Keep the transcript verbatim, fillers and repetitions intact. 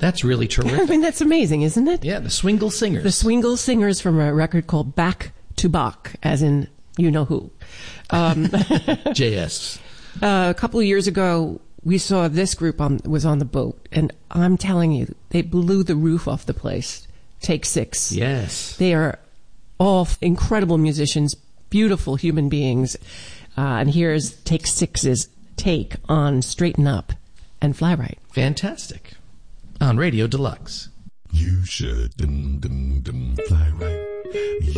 That's really terrific. I mean, that's amazing, isn't it? Yeah, the Swingle Singers. The Swingle Singers from a record called Back to Bach, as in you know who. Um, J S. Uh, a couple of years ago, we saw this group on was on the boat, and I'm telling you, they blew the roof off the place. Take Six. Yes. They are all incredible musicians, beautiful human beings. Uh, and here's Take Six's take on Straighten Up and Fly Right. Fantastic. On Radio Deluxe. You should dum, dum, dum, fly right.